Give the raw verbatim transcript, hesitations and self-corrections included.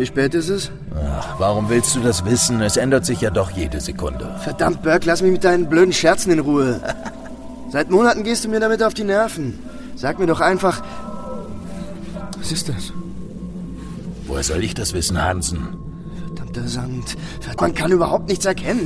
Wie spät ist es? Ach, warum willst du das wissen? Es ändert sich ja doch jede Sekunde. Verdammt, Burke, lass mich mit deinen blöden Scherzen in Ruhe. Seit Monaten gehst du mir damit auf die Nerven. Sag mir doch einfach... Was ist das? Woher soll ich das wissen, Hansen? Verdammter Sand. Man kann überhaupt nichts erkennen.